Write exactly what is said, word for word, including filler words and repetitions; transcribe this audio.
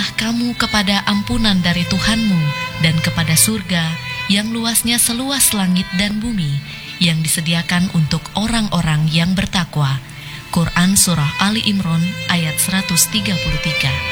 kamu kepada ampunan dari Tuhanmu dan kepada surga yang luasnya seluas langit dan bumi, yang disediakan untuk orang-orang yang bertakwa. Quran Surah Ali Imran ayat seratus tiga puluh tiga.